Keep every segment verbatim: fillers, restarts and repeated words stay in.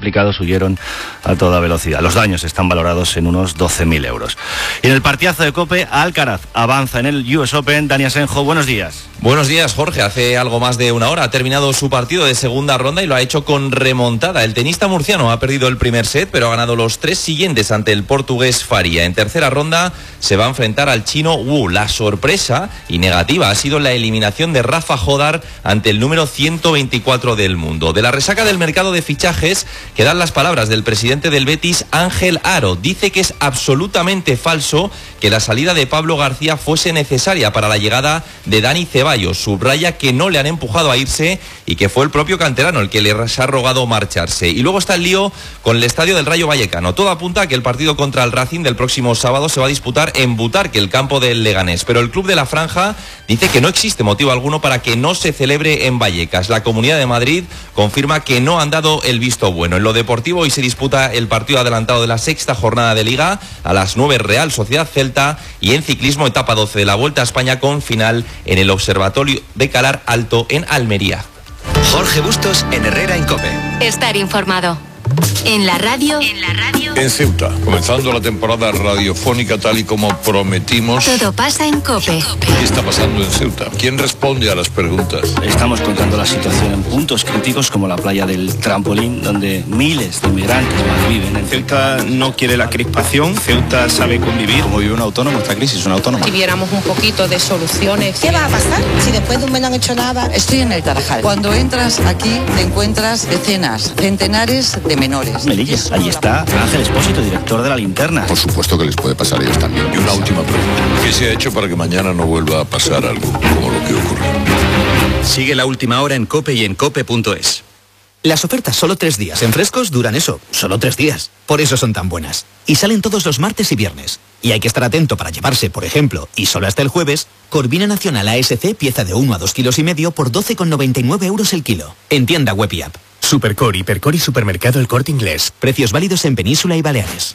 implicados huyeron a toda velocidad. Los daños están valorados en unos doce mil euros. Y en el partidazo de COPE, Alcaraz avanza en el U S Open. Dani Asenjo, buenos días. Buenos días, Jorge. Hace algo más de una hora ha terminado su partido de segunda ronda y lo ha hecho con remontada. El tenista murciano ha perdido el primer set, pero ha ganado los tres siguientes ante el portugués Faria. En tercera ronda se va a enfrentar al chino Wu. La sorpresa y negativa ha sido la eliminación de Rafa Jodar ante el número ciento veinticuatro del mundo. De la resaca del mercado de fichajes quedan las palabras del presidente del Betis, Ángel Aro. Dice que es absolutamente falso que la salida de Pablo García fuese necesaria para la llegada de Dani Ceballos. Subraya que no le han empujado a irse y que fue el propio canterano el que les ha rogado marcharse. Y luego está el lío con el estadio del Rayo Vallecano. Todo apunta a que el partido contra el Racing del próximo sábado se va a disputar en Butarque, el campo del Leganés. Pero el club de la Franja dice que no existe motivo alguno para que no se celebre en Vallecas. La Comunidad de Madrid confirma que no han dado el visto bueno. En lo deportivo, hoy se disputa el partido adelantado de la sexta jornada de Liga. A las nueve, Real Sociedad Celta. Y en ciclismo, etapa doce de la Vuelta a España con final en el Observatorio de Calar Alto en Almería. Jorge Bustos en Herrera en COPE. Estar informado. En la radio. En la radio. En Ceuta, comenzando la temporada radiofónica tal y como prometimos. Todo pasa en COPE. ¿Qué está pasando en Ceuta? ¿Quién responde a las preguntas? Estamos contando la situación en puntos críticos como la playa del Trampolín, donde miles de inmigrantes malviven. En Ceuta no quiere la crispación, Ceuta sabe convivir. Como vive un autónomo, esta crisis es un autónomo. Si viéramos un poquito de soluciones. ¿Qué va a pasar si después de un mes no han hecho nada? Estoy en el Tarajal. Cuando entras aquí te encuentras decenas, centenares de menores. Melilla, ahí está Ángel Espósito, director de La Linterna. Por supuesto que les puede pasar a ellos también. Y una última pregunta. ¿Qué se ha hecho para que mañana no vuelva a pasar algo como lo que ocurrió? Sigue La Última Hora en COPE y en cope punto es. Las ofertas solo tres días en frescos duran eso, solo tres días. Por eso son tan buenas. Y salen todos los martes y viernes. Y hay que estar atento para llevarse, por ejemplo, y solo hasta el jueves, Corvina Nacional A S C pieza de uno a dos kilos y medio por doce con noventa y nueve euros el kilo. En tienda web y app. Supercor, Hipercor y Supermercado El Corte Inglés. Precios válidos en Península y Baleares.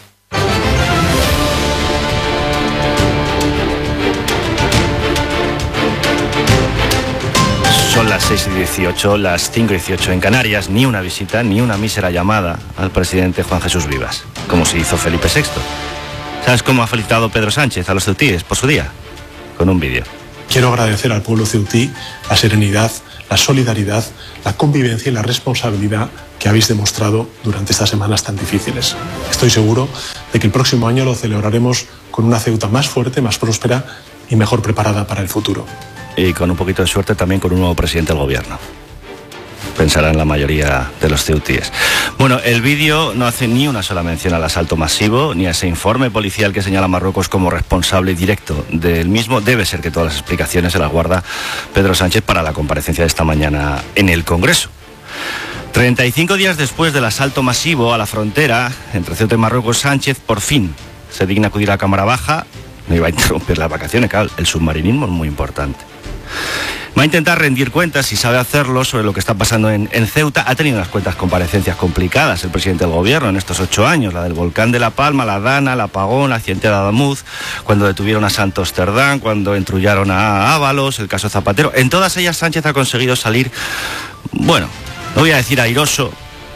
Son las seis y dieciocho, las cinco y dieciocho en Canarias. Ni una visita, ni una mísera llamada al presidente Juan Jesús Vivas, como se hizo Felipe sexto. ¿Sabes cómo ha felicitado Pedro Sánchez a los ceutíes por su día? Con un vídeo. Quiero agradecer al pueblo ceutí la serenidad, la solidaridad, la convivencia y la responsabilidad que habéis demostrado durante estas semanas tan difíciles. Estoy seguro de que el próximo año lo celebraremos con una Ceuta más fuerte, más próspera y mejor preparada para el futuro. Y con un poquito de suerte también con un nuevo presidente del gobierno. Pensarán la mayoría de los ceutíes. Bueno, el vídeo no hace ni una sola mención al asalto masivo, ni a ese informe policial que señala a Marruecos como responsable directo del mismo. Debe ser que todas las explicaciones se las guarda Pedro Sánchez para la comparecencia de esta mañana en el Congreso. treinta y cinco días después del asalto masivo a la frontera entre Ceuta y Marruecos, Sánchez por fin se digna acudir a la Cámara Baja. No iba a interrumpir las vacaciones, claro, el submarinismo es muy importante. Va a intentar rendir cuentas, si sabe hacerlo, sobre lo que está pasando en, en Ceuta. Ha tenido unas cuantas comparecencias complicadas el presidente del gobierno en estos ocho años. La del volcán de La Palma, la Dana, el apagón, la accidente de Adamuz, cuando detuvieron a Santos Cerdán, cuando entrullaron a Ábalos, el caso Zapatero. En todas ellas Sánchez ha conseguido salir, bueno, no voy a decir airoso,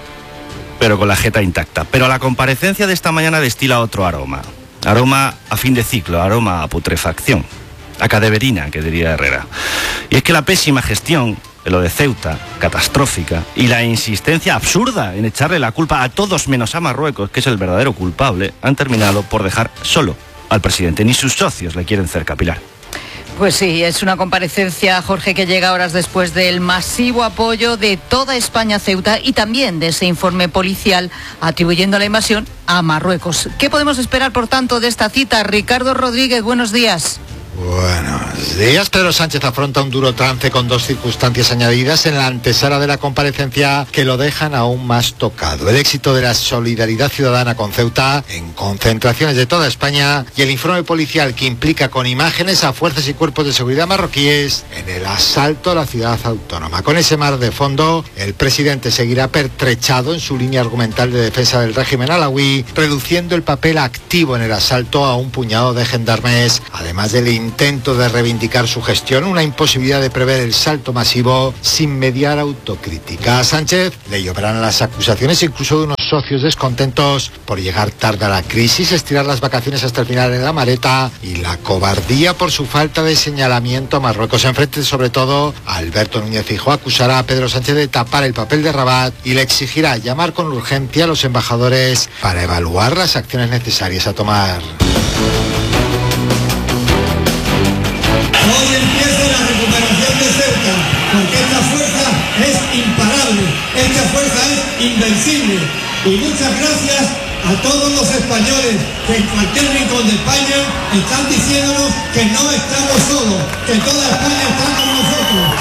pero con la jeta intacta. Pero la comparecencia de esta mañana destila otro aroma. Aroma a fin de ciclo, aroma a putrefacción. A cadeverina, que diría Herrera. Y es que la pésima gestión de lo de Ceuta, catastrófica, y la insistencia absurda en echarle la culpa a todos menos a Marruecos, que es el verdadero culpable, han terminado por dejar solo al presidente. Ni sus socios le quieren cerca, Pilar. Pues sí, es una comparecencia, Jorge, que llega horas después del masivo apoyo de toda España a Ceuta y también de ese informe policial atribuyendo la invasión a Marruecos. ¿Qué podemos esperar, por tanto, de esta cita? Ricardo Rodríguez, buenos días. Buenos días. Pedro Sánchez afronta un duro trance con dos circunstancias añadidas en la antesala de la comparecencia que lo dejan aún más tocado. El éxito de la solidaridad ciudadana con Ceuta en concentraciones de toda España y el informe policial que implica con imágenes a fuerzas y cuerpos de seguridad marroquíes en el asalto a la ciudad autónoma. Con ese mar de fondo, el presidente seguirá pertrechado en su línea argumental de defensa del régimen alawí, reduciendo el papel activo en el asalto a un puñado de gendarmes, además del intento de reivindicar su gestión, una imposibilidad de prever el salto masivo sin mediar autocrítica. A Sánchez le lloverán las acusaciones incluso de unos sus socios descontentos por llegar tarde a la crisis, estirar las vacaciones hasta el final en la maleta y la cobardía por su falta de señalamiento a Marruecos. Enfrente, sobre todo, Alberto Núñez Feijóo acusará a Pedro Sánchez de tapar el papel de Rabat y le exigirá llamar con urgencia a los embajadores para evaluar las acciones necesarias a tomar. Hoy empieza la recuperación de Ceuta, porque esta fuerza es imparable, esta fuerza es invencible. Y muchas gracias a todos los españoles que en cualquier rincón de España están diciéndonos que no estamos solos, que toda España está con nosotros.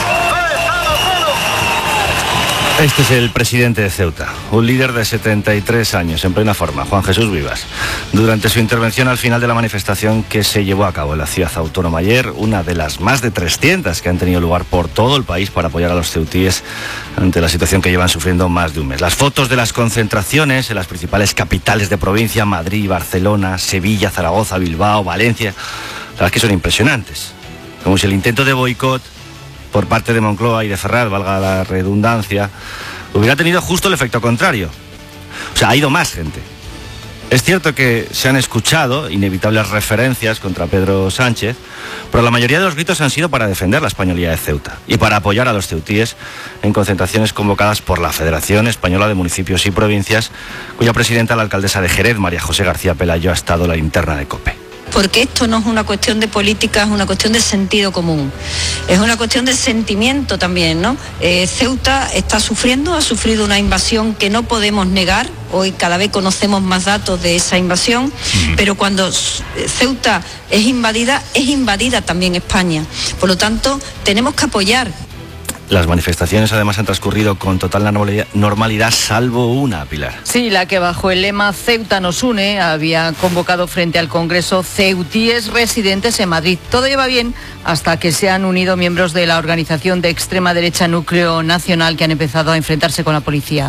Este es el presidente de Ceuta, un líder de setenta y tres años, en plena forma, Juan Jesús Vivas. Durante su intervención al final de la manifestación que se llevó a cabo en la ciudad autónoma ayer, una de las más de trescientas que han tenido lugar por todo el país para apoyar a los ceutíes ante la situación que llevan sufriendo más de un mes. Las fotos de las concentraciones en las principales capitales de provincia, Madrid, Barcelona, Sevilla, Zaragoza, Bilbao, Valencia, la verdad es que son impresionantes. Como si el intento de boicot por parte de Moncloa y de Ferraz, valga la redundancia, hubiera tenido justo el efecto contrario. O sea, ha ido más gente. Es cierto que se han escuchado inevitables referencias contra Pedro Sánchez, pero la mayoría de los gritos han sido para defender la españolidad de Ceuta y para apoyar a los ceutíes en concentraciones convocadas por la Federación Española de Municipios y Provincias, cuya presidenta, la alcaldesa de Jerez, María José García Pelayo, ha estado la linterna de COPE. Porque esto no es una cuestión de política, es una cuestión de sentido común, es una cuestión de sentimiento también, ¿no? Eh, Ceuta está sufriendo, ha sufrido una invasión que no podemos negar, hoy cada vez conocemos más datos de esa invasión, pero cuando Ceuta es invadida, es invadida también España, por lo tanto tenemos que apoyar. Las manifestaciones además han transcurrido con total normalidad, salvo una, Pilar. Sí, la que bajo el lema Ceuta nos une había convocado frente al Congreso ceutíes residentes en Madrid. Todo lleva bien hasta que se han unido miembros de la organización de extrema derecha Núcleo Nacional, que han empezado a enfrentarse con la policía.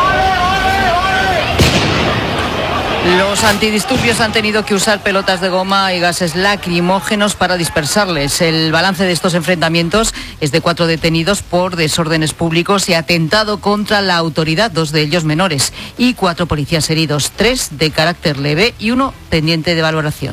Los antidisturbios han tenido que usar pelotas de goma y gases lacrimógenos para dispersarles. El balance de estos enfrentamientos es de cuatro detenidos por desórdenes públicos y atentado contra la autoridad, dos de ellos menores, y cuatro policías heridos, tres de carácter leve y uno pendiente de valoración.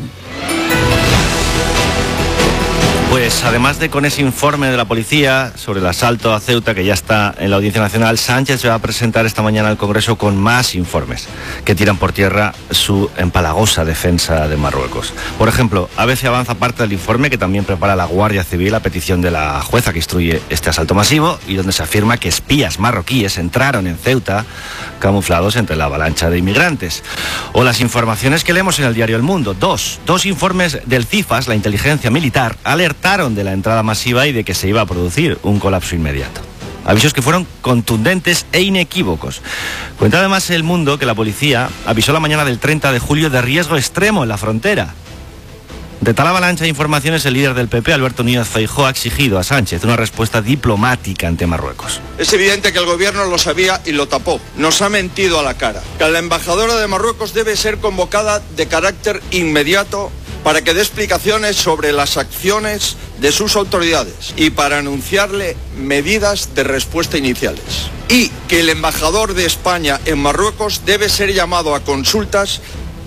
Pues además de con ese informe de la policía sobre el asalto a Ceuta, que ya está en la Audiencia Nacional, Sánchez se va a presentar esta mañana al Congreso con más informes que tiran por tierra su empalagosa defensa de Marruecos. Por ejemplo, A B C avanza parte del informe que también prepara la Guardia Civil a petición de la jueza que instruye este asalto masivo y donde se afirma que espías marroquíes entraron en Ceuta camuflados entre la avalancha de inmigrantes. O las informaciones que leemos en el diario El Mundo. Dos, dos informes del CIFAS, la inteligencia militar, alertaron de la entrada masiva y de que se iba a producir un colapso inmediato. Avisos que fueron contundentes e inequívocos. Cuenta además El Mundo que la policía avisó la mañana del treinta de julio de riesgo extremo en la frontera. De tal avalancha de informaciones, el líder del P P, Alberto Núñez Feijóo, ha exigido a Sánchez una respuesta diplomática ante Marruecos. Es evidente que el gobierno lo sabía y lo tapó. Nos ha mentido a la cara. Que la embajadora de Marruecos debe ser convocada de carácter inmediato para que dé explicaciones sobre las acciones de sus autoridades y para anunciarle medidas de respuesta iniciales. Y que el embajador de España en Marruecos debe ser llamado a consultas.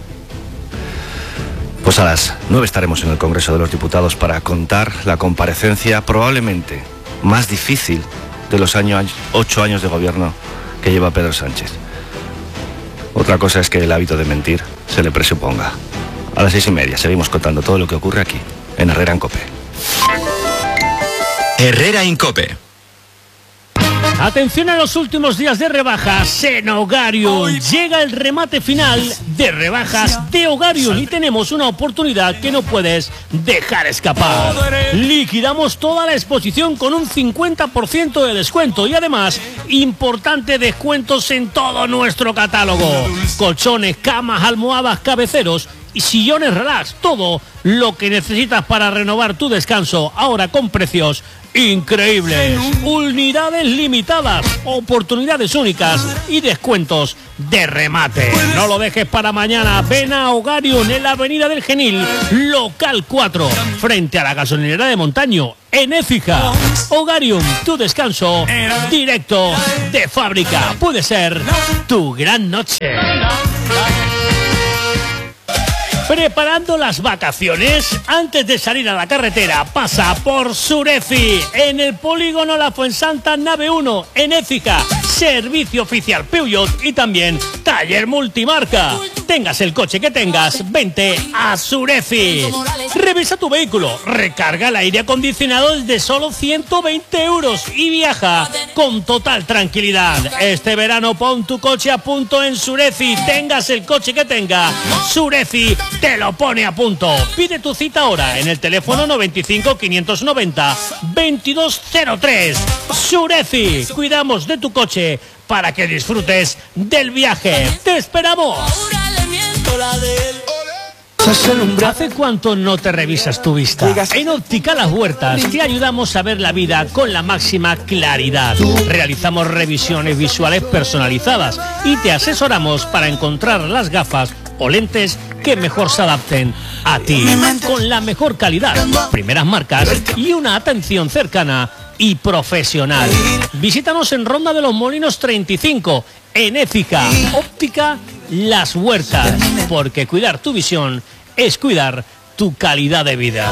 Pues a las nueve estaremos en el Congreso de los Diputados para contar la comparecencia probablemente más difícil de los años, ocho años de gobierno que lleva Pedro Sánchez. Otra cosa es que el hábito de mentir se le presuponga. A las seis y media seguimos contando todo lo que ocurre aquí, en Herrera en COPE. Herrera en COPE. Atención a los últimos días de rebajas en Hogarium. Llega el remate final de rebajas de Hogarium y tenemos una oportunidad que no puedes dejar escapar. Liquidamos toda la exposición con un cincuenta por ciento de descuento y además importantes descuentos en todo nuestro catálogo. Colchones, camas, almohadas, cabeceros y sillones relax. Todo lo que necesitas para renovar tu descanso, ahora con precios increíbles. Unidades limitadas, oportunidades únicas y descuentos de remate. No lo dejes para mañana. Ven a Hogarium en la Avenida del Genil, local cuatro, frente a la gasolinera de Montaño, en Écija. Hogarium, tu descanso directo de fábrica. Puede ser tu gran noche. Preparando las vacaciones, antes de salir a la carretera, pasa por Surefi, en el polígono La Fuensanta Nave uno, en Écija. Servicio oficial Peugeot y también taller multimarca. Tengas el coche que tengas, vente a Surefi. Revisa tu vehículo, recarga el aire acondicionado desde solo ciento veinte euros y viaja con total tranquilidad. Este verano pon tu coche a punto en Surefi. Tengas el coche que tenga, Surefi te lo pone a punto. Pide tu cita ahora en el teléfono noventa y cinco, quinientos noventa, veintidós cero tres. Surefi, cuidamos de tu coche para que disfrutes del viaje. ¡Te esperamos! ¿Hace cuánto no te revisas tu vista? En Óptica Las Huertas te ayudamos a ver la vida con la máxima claridad. Realizamos revisiones visuales personalizadas y te asesoramos para encontrar las gafas o lentes que mejor se adapten a ti, con la mejor calidad, primeras marcas y una atención cercana y profesional. Visítanos en Ronda de los Molinos treinta y cinco, en Écija. Óptica Las Huertas, porque cuidar tu visión es cuidar tu calidad de vida.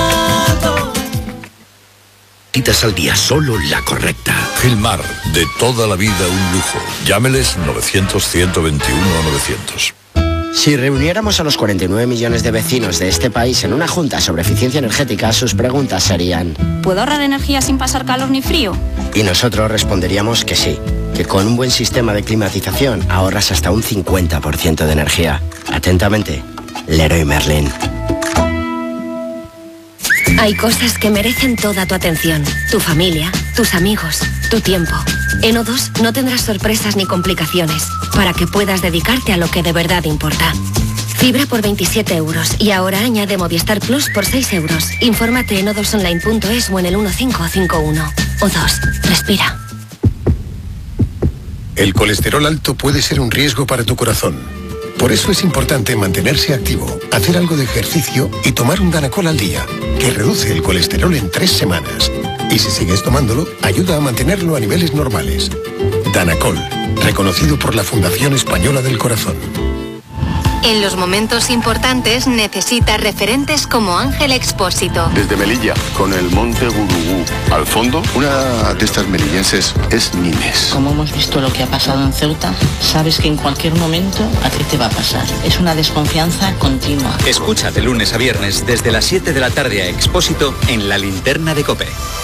Citas al día, solo la correcta. Gilmar, de toda la vida un lujo. Llámeles novecientos, ciento veintiuno, novecientos. Si reuniéramos a los cuarenta y nueve millones de vecinos de este país en una junta sobre eficiencia energética, sus preguntas serían: ¿puedo ahorrar energía sin pasar calor ni frío? Y nosotros responderíamos que sí, que con un buen sistema de climatización ahorras hasta un cincuenta por ciento de energía. Atentamente, Leroy Merlin. Hay cosas que merecen toda tu atención. Tu familia, tus amigos, tu tiempo. En O dos no tendrás sorpresas ni complicaciones, para que puedas dedicarte a lo que de verdad importa. Fibra por veintisiete euros y ahora añade Movistar Plus por seis euros. Infórmate en o dos online punto es o en el uno cinco cinco uno. O dos, respira. El colesterol alto puede ser un riesgo para tu corazón. Por eso es importante mantenerse activo, hacer algo de ejercicio y tomar un Danacol al día, que reduce el colesterol en tres semanas. Y si sigues tomándolo, ayuda a mantenerlo a niveles normales. Danacol, reconocido por la Fundación Española del Corazón. En los momentos importantes necesitas referentes como Ángel Expósito. Desde Melilla, con el monte Gurugú. Al fondo, una de estas melillenses es Nimes. Como hemos visto lo que ha pasado en Ceuta, sabes que en cualquier momento a ti te va a pasar. Es una desconfianza continua. Escucha de lunes a viernes desde las siete de la tarde a Expósito en La Linterna de COPE.